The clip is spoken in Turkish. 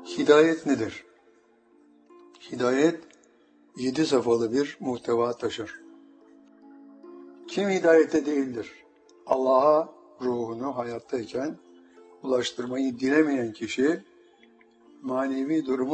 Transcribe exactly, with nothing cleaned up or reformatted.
Hidayet nedir? Hidayet, yedi safhalı bir muhteva taşır. Kim hidayette değildir? Allah'a ruhunu hayattayken ulaştırmayı dilemeyen kişi, manevi durumu